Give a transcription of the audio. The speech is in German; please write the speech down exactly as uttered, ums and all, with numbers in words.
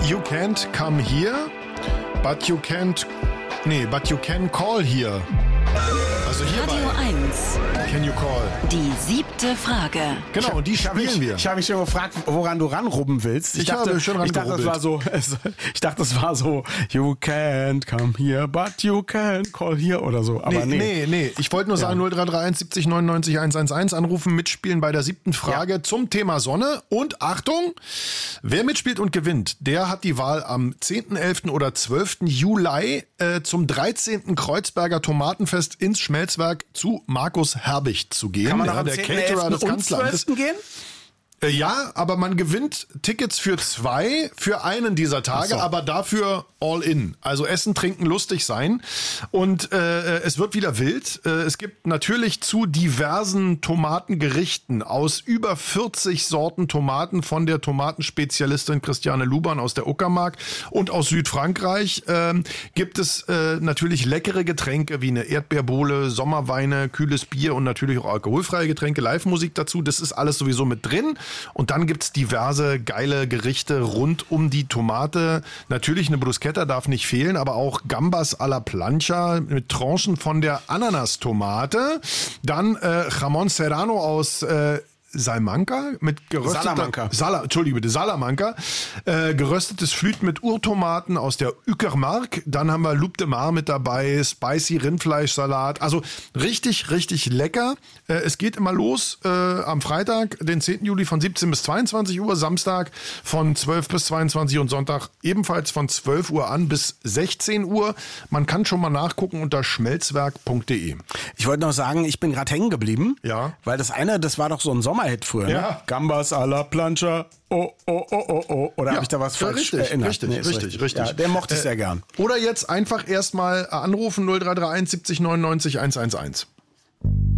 You can't come here, but you can't... Nee, but you can call here. Also hier Radio eins. Can you call? Die siebte Frage. Genau, und die spielen wir. Ich habe mich schon gefragt, woran du ranrubben willst. Ich, Ich dachte, habe schon ich dachte, das war so, ich dachte, das war so, you can't come here, but you can call here oder so. Aber Nee, nee. nee, nee. Ich wollte nur sagen, null drei drei eins siebzig neunundneunzig hundertelf anrufen, mitspielen bei der siebten Frage Ja. zum Thema Sonne. Und Achtung, wer mitspielt und gewinnt, der hat die Wahl am zehnten elften oder zwölften Juli äh, zum dreizehnten Kreuzberger Tomatenfest ins Schmelzwerk zu Markus Herbicht zu gehen. Kann man ja, noch am der zehnten Caterer des elften und Kanzleramtes. zwölften gehen? Äh, Ja, aber man gewinnt Tickets für zwei, für einen dieser Tage, Ach so. aber dafür all in. Also essen, trinken, lustig sein. Und äh, es wird wieder wild. Äh, es gibt natürlich zu diversen Tomatengerichten aus über vierzig Sorten Tomaten von der Tomatenspezialistin Christiane Luban aus der Uckermark und aus Südfrankreich ähm, gibt es äh, natürlich leckere Getränke wie eine Erdbeerbohle, Sommerweine, kühles Bier und natürlich auch alkoholfreie Getränke, Live-Musik dazu. Das ist alles sowieso mit drin. Und dann gibt's diverse geile Gerichte rund um die Tomate. Natürlich eine Bruschetta darf nicht fehlen, aber auch Gambas alla Plancha mit Tranchen von der Ananastomate. Dann äh, Jamón Serrano aus äh, Salamanca mit gerösteter Salamanca. Sala, Entschuldige bitte, Salamanca. Äh, geröstetes Flüt mit Urtomaten aus der Uckermark. Dann haben wir Loup de Mar mit dabei, spicy Rindfleischsalat. Also richtig, richtig lecker. Äh, es geht immer los äh, am Freitag, den zehnten Juli von siebzehn bis zweiundzwanzig Uhr, Samstag von zwölf bis zweiundzwanzig und Sonntag ebenfalls von zwölf Uhr an bis sechzehn Uhr. Man kann schon mal nachgucken unter schmelzwerk punkt de. Ich wollte noch sagen, ich bin gerade hängen geblieben. Ja. Weil das eine, das war doch so ein Sommerhit früher. Ja. Ne? Gambas à la Plancha. Oh, oh, oh, oh, oh. Oder Ja, habe ich da was ja, falsch richtig, erinnert? richtig, Nee, ist richtig, richtig. Ja, der mochte ich Äh, sehr gern. Oder jetzt einfach erstmal anrufen null drei drei eins siebzig neunundneunzig hundertelf.